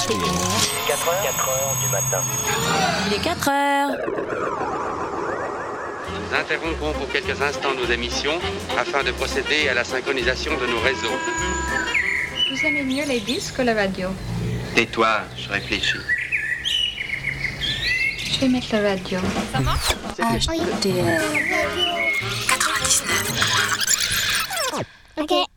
4 heures du matin. Il est 4 heures. Nous interrompons pour quelques instants nos émissions afin de procéder à la synchronisation de nos réseaux. Vous aimez mieux les disques que la radio? Tais-toi, je réfléchis. Je vais mettre la radio. Ça marche? HDR 99. Ok.